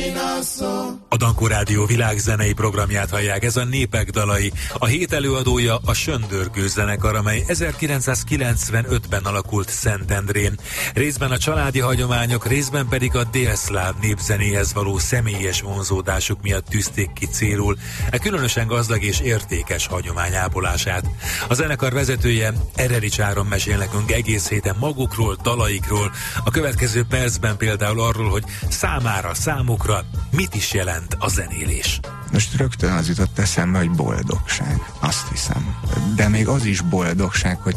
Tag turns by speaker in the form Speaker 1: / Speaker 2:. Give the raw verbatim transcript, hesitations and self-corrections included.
Speaker 1: A Dankó Rádió világzenei programját hallják, ez a Népek dalai. A hét előadója a Söndörgő zenekar, amely ezerkilencszázkilencvenötben alakult Szentendrén. Részben a családi hagyományok, részben pedig a délszláv népzenéhez való személyes vonzódásuk miatt tűzték ki célul e különösen gazdag és értékes hagyomány ápolását. A zenekar vezetője, Ererics Áron mesél nekünk egész héten magukról, dalaikról, a következő percben például arról, hogy számára, számukra mit is jelent a zenélés.
Speaker 2: Most rögtön az jutott eszembe, hogy boldogság, azt hiszem. De még az is boldogság, hogy